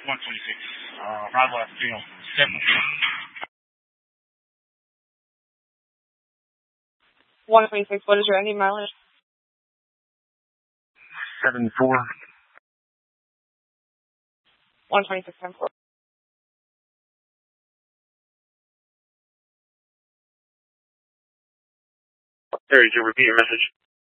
126. Arrival at field 7. 126, what is your ending mileage? 74. 126, 10-4. Harry, did you repeat your message?